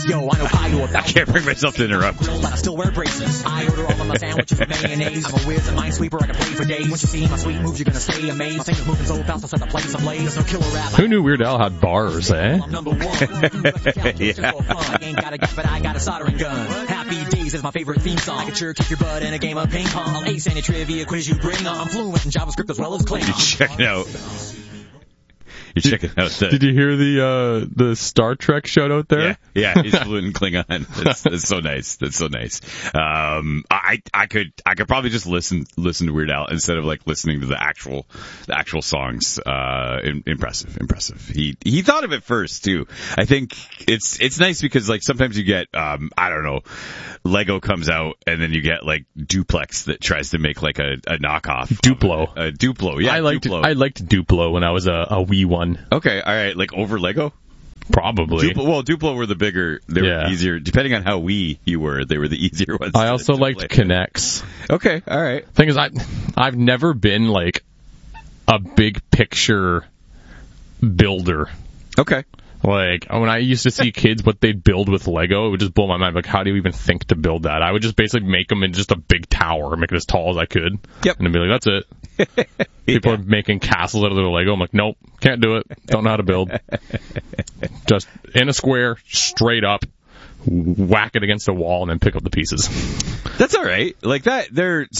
Yo, I know pie to a I can't bring myself to interrupt. but I still wear braces. I order all of my sandwiches with mayonnaise. I'm a whiz, a minesweeper, I can play for days. Once you see my sweet moves, you're gonna stay amazed. My fingers moving so fast, I'll set the place ablaze. There's no killer rap. Who knew Weird Al had bars, eh? I'm number one. Yeah. I ain't got a gas, but I got a soldering gun. Happy Days is my favorite theme song. I can sure kick your butt in a game of ping pong. I'll ace any trivia quiz you bring on. I'm fluent in JavaScript as well as Klingon. Checking out. You're checking out the... Did you hear the Star Trek shout out there? Yeah, he's fluent in Klingon. That's so nice. That's so nice. I could probably just listen to Weird Al instead of like listening to the actual songs. Impressive. He thought of it first too. I think it's nice because like sometimes you get I don't know, Lego comes out and then you get like Duplex that tries to make like a knockoff. Duplo. Duplo. Yeah, I liked Duplo when I was a wee one. Okay, all right, like over Lego? Probably. Duplo were the bigger, they were easier. Depending on how wee you were, they were the easier ones. I also liked Connects. Okay, all right. Thing is, I've never been like a big picture builder. Okay. Like, when I used to see kids, what they'd build with Lego, it would just blow my mind. Like, how do you even think to build that? I would just basically make them in just a big tower, make it as tall as I could. Yep. And I'd be like, that's it. People are making castles out of their Lego. I'm like, nope, can't do it. Don't know how to build. Just in a square, straight up, whack it against a wall, and then pick up the pieces. That's all right. Like that,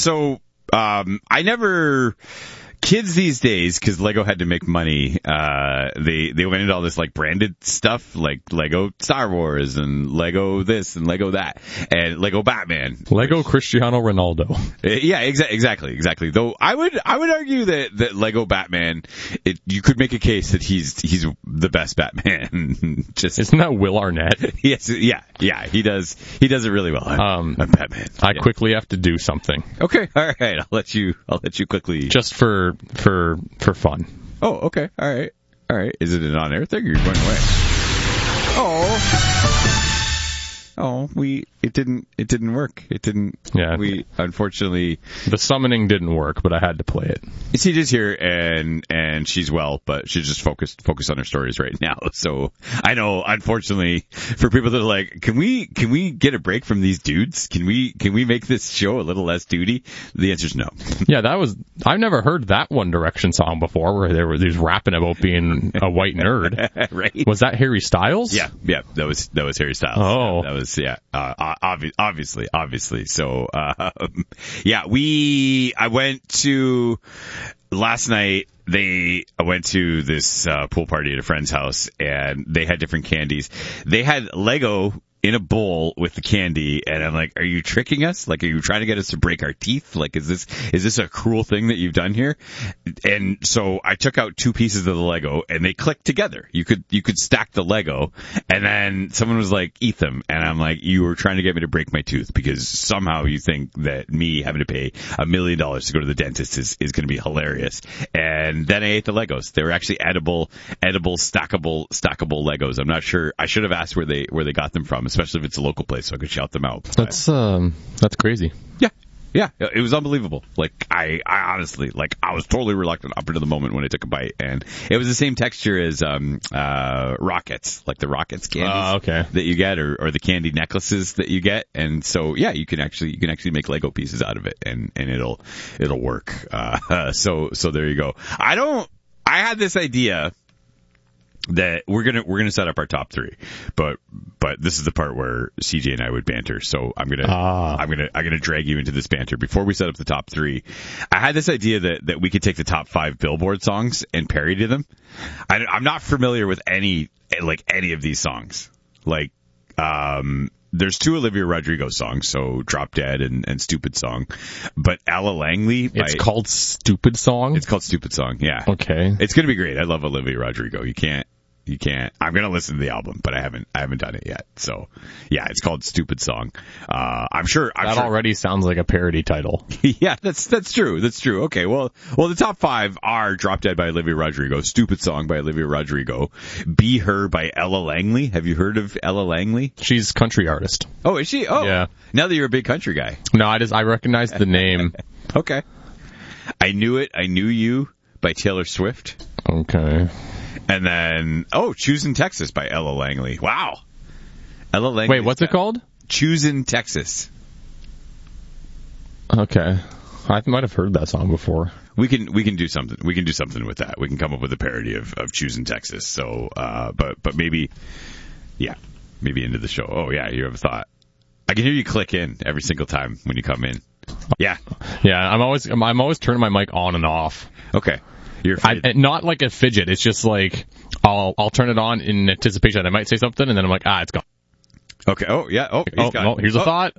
I never... Kids these days, because Lego had to make money, they went into all this like branded stuff, like Lego Star Wars and Lego this and Lego that, and Lego Batman, Lego Cristiano Ronaldo. Yeah, exactly. Though I would argue that Lego Batman, you could make a case that he's the best Batman. Just isn't that Will Arnett? Yes, yeah, he does it really well. I'm Batman. I quickly have to do something. Okay, all right, I'll let you quickly just for fun. Oh, okay. All right. Is it an on-air thing or you're going away? It didn't work. Yeah. We, unfortunately... The summoning didn't work, but I had to play it. CJ's here and she's well, but she's just focused on her stories right now. So, I know, unfortunately, for people that are like, can we get a break from these dudes? Can we make this show a little less duty? The answer's no. Yeah, I've never heard that One Direction song before where they were rapping about being a white nerd. Right. Was that Harry Styles? Yeah, that was Harry Styles. Oh. That was, obviously. So, I went to last night. I went to this pool party at a friend's house, and they had different candies. They had Lego in a bowl with the candy, and I'm like, are you tricking us? Like, are you trying to get us to break our teeth? Like, is this a cruel thing that you've done here? And so I took out two pieces of the Lego, and they clicked together. You could stack the Lego, and then someone was like, eat them. And I'm like, you were trying to get me to break my tooth because somehow you think that me having to pay $1 million to go to the dentist is going to be hilarious. And then I ate the Legos. They were actually edible, stackable Legos. I'm not sure. I should have asked where they got them from, especially if it's a local place, so I could shout them out. That's crazy. Yeah, it was unbelievable. Like, I honestly, like, I was totally reluctant up until the moment when I took a bite, and it was the same texture as Rockets, like the Rockets candies that you get, or the candy necklaces that you get, and so yeah, you can actually make Lego pieces out of it, and it'll work. So there you go. I had this idea that we're gonna set up our top three, but this is the part where CJ and I would banter. So I'm gonna drag you into this banter before we set up the top three. I had this idea that we could take the top 5 Billboard songs and parody them. I'm not familiar with any of these songs. Like, there's 2 Olivia Rodrigo songs, so Drop Dead and Stupid Song. But Ella Langley. It's called Stupid Song? It's called Stupid Song, yeah. Okay. It's gonna be great. I love Olivia Rodrigo. You can't. I'm gonna listen to the album, but I haven't done it yet. So, yeah, it's called Stupid Song. I'm sure. Already sounds like a parody title. Yeah, that's true. That's true. Okay, well, the top 5 are Drop Dead by Olivia Rodrigo, Stupid Song by Olivia Rodrigo, Be Her by Ella Langley. Have you heard of Ella Langley? She's a country artist. Oh, is she? Oh, yeah. Now that you're a big country guy. No, I recognize the name. Okay. I Knew It, I Knew You by Taylor Swift. Okay. And then, Choosing Texas by Ella Langley. Wow. Ella Lang. Wait, what's it called? Choosin' Texas. Okay. I might have heard that song before. We can do something. We can do something with that. We can come up with a parody of Choosin' Texas. So, but maybe into the show. Oh yeah, you have a thought. I can hear you click in every single time when you come in. Yeah. I'm always turning my mic on and off. Okay. Not like a fidget. It's just like I'll turn it on in anticipation that I might say something, and then I'm like, it's gone. Okay. Oh yeah. Oh, here's a thought.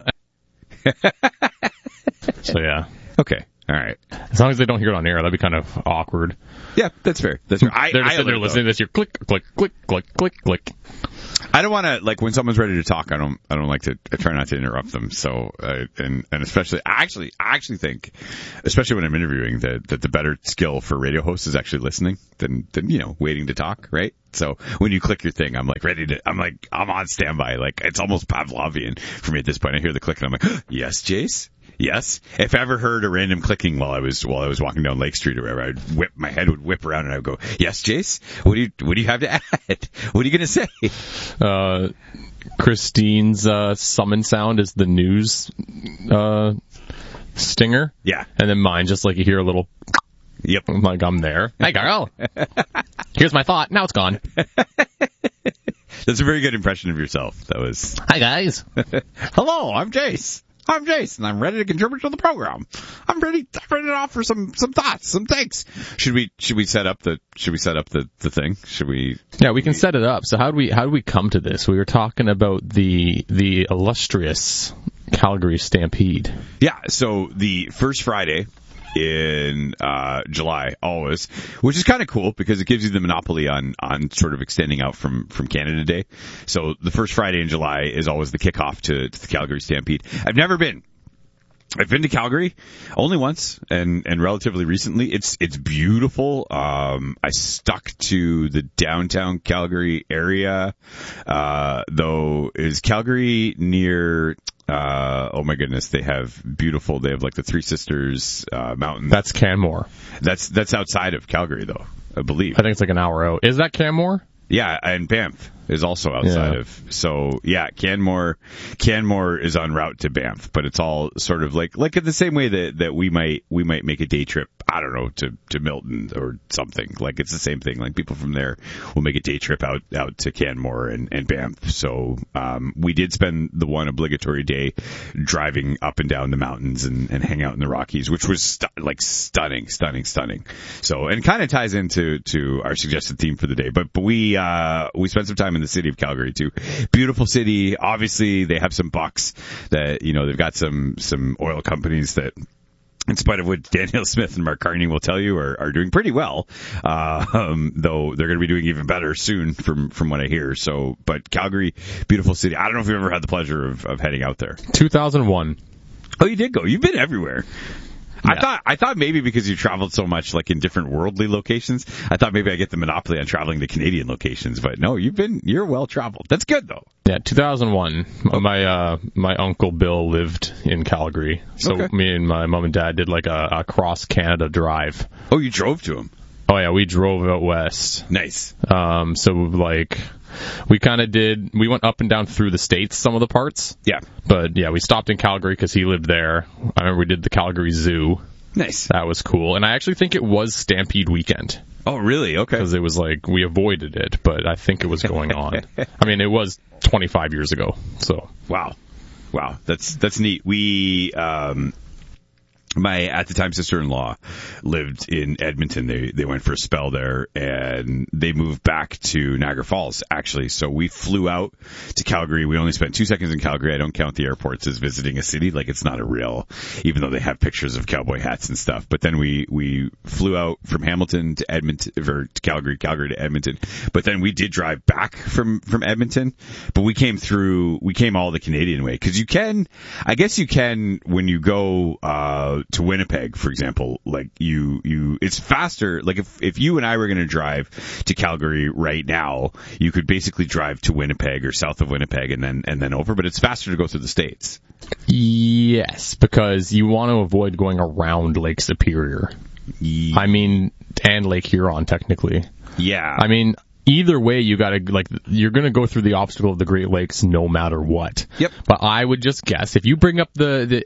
So yeah. Okay. All right. As long as they don't hear it on air, that'd be kind of awkward. Yeah, that's fair. That's fair. They're just sitting there listening to this. You're click, click, click, click, click, click. I don't want to, like, when someone's ready to talk, I don't like to, I try not to interrupt them. So, and especially, I actually think, especially when I'm interviewing, that the better skill for radio hosts is actually listening than, waiting to talk, right? So when you click your thing, I'm like I'm on standby. Like, it's almost Pavlovian for me at this point. I hear the click and I'm like, yes, Jace? Yes. If I ever heard a random clicking while I was walking down Lake Street or wherever, my head would whip around and I would go, yes, Jace? What do you have to add? What are you going to say? Christine's summon sound is the news stinger. Yeah. And then mine, just like you hear a little. Yep. I'm like, I'm there. Hey, girl. Here's my thought. Now it's gone. That's a very good impression of yourself. That was. Hi, guys. Hello, I'm Jace. I'm Jason. I'm ready to contribute to the program. I'm ready to offer some thoughts, some takes. Should we set up the thing? Should we? Yeah, we can set it up. So how do we come to this? We were talking about the illustrious Calgary Stampede. Yeah. So the first Friday in July, always, which is kind of cool because it gives you the monopoly on sort of extending out from Canada Day. So the first Friday in July is always the kickoff to the Calgary Stampede. I've been to Calgary only once and relatively recently. It's beautiful. I stuck to the downtown Calgary area. Though, is Calgary near, oh my goodness, they have like the Three Sisters mountains. That's Canmore. That's outside of Calgary though, I believe. I think it's like an hour out. Is that Canmore? Yeah, and Banff is also outside of. So yeah, Canmore is en route to Banff, but it's all sort of like in the same way that we might make a day trip, I don't know, to Milton or something. Like, it's the same thing. Like, people from there will make a day trip out to Canmore and Banff. So we did spend the one obligatory day driving up and down the mountains and hang out in the Rockies, which was stunning. So, and kind of ties into our suggested theme for the day. But we spent some time in the city of Calgary too. Beautiful city. Obviously, they have some bucks that, they've got some oil companies that, in spite of what Daniel Smith and Mark Carney will tell you, are doing pretty well. Though they're going to be doing even better soon from what I hear. So, but Calgary, beautiful city. I don't know if you've ever had the pleasure of heading out there. 2001. Oh, you did go. You've been everywhere. Yeah. I thought maybe because you traveled so much, like, in different worldly locations, I thought maybe I get the monopoly on traveling to Canadian locations. But no, you're well traveled. That's good though. Yeah, 2001. Okay. My uncle Bill lived in Calgary, so me and my mom and dad did like a cross Canada drive. Oh, you drove to him? Oh yeah, we drove out west. Nice. So like, we went up and down through the States, some of the parts. Yeah. But yeah, we stopped in Calgary because he lived there. I remember we did the Calgary Zoo. Nice. That was cool. And I actually think it was Stampede weekend. Oh, really? Okay. Because it was like, we avoided it, but I think it was going on. I mean, it was 25 years ago, so. Wow. That's neat. We, my, at the time, sister-in-law lived in Edmonton. They went for a spell there, and they moved back to Niagara Falls, actually. So we flew out to Calgary. We only spent 2 seconds in Calgary. I don't count the airports as visiting a city. Like, it's not a real, even though they have pictures of cowboy hats and stuff. But then we flew out from Hamilton to Edmonton, or to Calgary to Edmonton. But then we did drive back from Edmonton. But we came all the Canadian way. Cause I guess you can, when you go, to Winnipeg, for example, like it's faster. Like if you and I were going to drive to Calgary right now, you could basically drive to Winnipeg or south of Winnipeg and then over, but it's faster to go through the States. Yes, because you want to avoid going around Lake Superior. Yeah. I mean, and Lake Huron, technically. Yeah. I mean, either way, you're going to go through the obstacle of the Great Lakes no matter what. Yep. But I would just guess if you bring up the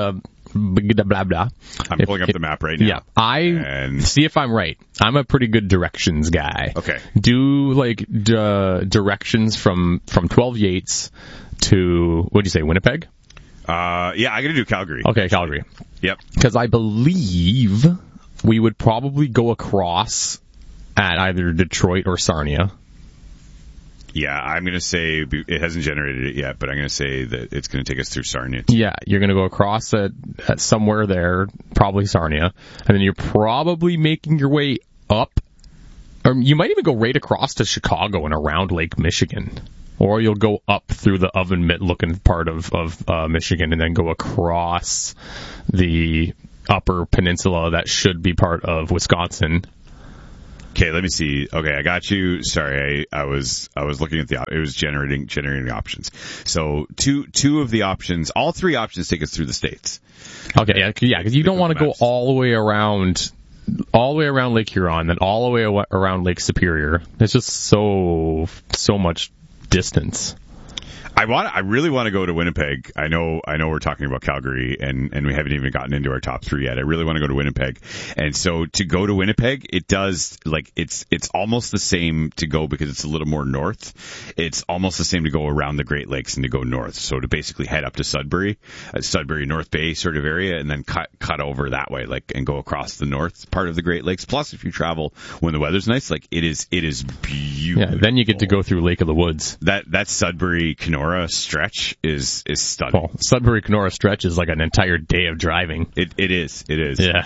blah blah. I'm pulling up the map right now. Yeah, see if I'm right. I'm a pretty good directions guy. Okay. Do directions from 12 Yates to, what'd you say, Winnipeg? I gotta do Calgary. Okay, Calgary. Yep. Because I believe we would probably go across at either Detroit or Sarnia. Yeah, I'm going to say it hasn't generated it yet, but I'm going to say that it's going to take us through Sarnia too. Yeah, you're going to go across at somewhere there, probably Sarnia, and then you're probably making your way up, or you might even go right across to Chicago and around Lake Michigan. Or you'll go up through the oven mitt-looking part of Michigan and then go across the upper peninsula that should be part of Wisconsin. Okay, let me see. Okay, I got you. Sorry, I was looking at it was generating the options. So two of the options, all three options take us through the states. Okay, yeah, because you don't want to go all the way around Lake Huron, then all the way around Lake Superior. It's just so much distance. I really want to go to Winnipeg. I know we're talking about Calgary and we haven't even gotten into our top three yet. I really want to go to Winnipeg. And so to go to Winnipeg, it does, it's almost the same to go because it's a little more north. It's almost the same to go around the Great Lakes and to go north. So to basically head up to Sudbury, North Bay sort of area, and then cut over that way, and go across the north part of the Great Lakes. Plus, if you travel when the weather's nice, it is beautiful. Yeah, then you get to go through Lake of the Woods. That Sudbury Kenora stretch is stunning. Well, Sudbury Kenora stretch is like an entire day of driving. It is. Yeah.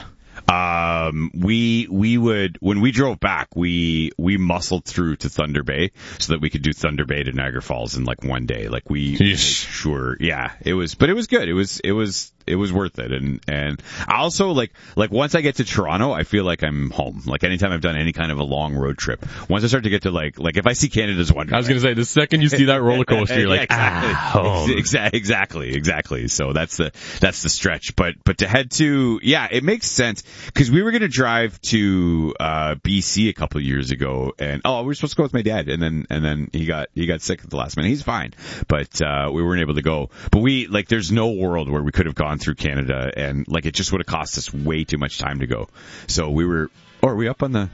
We would, when we drove back, we muscled through to Thunder Bay so that we could do Thunder Bay to Niagara Falls in one day. We made sure, yeah, it was good. It was worth it. And I also once I get to Toronto, I feel like I'm home. Anytime I've done any kind of a long road trip, once I start to get to if I see Canada's Wonderland. I was going to say, the second you see that roller coaster, you're home. Exactly. So that's the stretch. But to head to, it makes sense because we were going to drive to, BC a couple of years ago and, we were supposed to go with my dad and then he got sick at the last minute. He's fine, but, we weren't able to go. But there's no world where we could have gone through Canada and it just would have cost us way too much time to go. So are we up on the,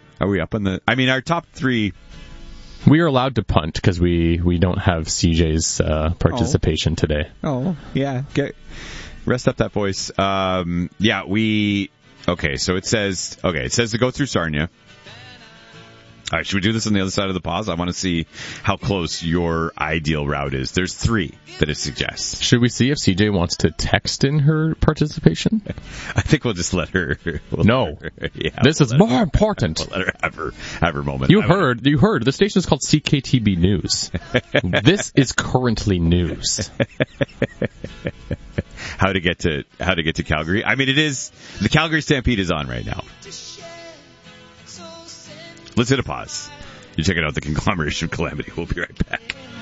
our top three. We are allowed to punt because we don't have CJ's, participation today. Oh, yeah. Rest up that voice. So it says to go through Sarnia. All right, should we do this on the other side of the pause? I want to see how close your ideal route is. There's three that it suggests. Should we see if CJ wants to text in her participation? I think we'll just let her. This is more important. We'll let her have her moment. You heard. The station is called CKTB News. This is currently news. How to get to Calgary? I mean, it is the Calgary Stampede is on right now. Let's hit a pause. You're checking out the Conglomeration of Calamity. We'll be right back.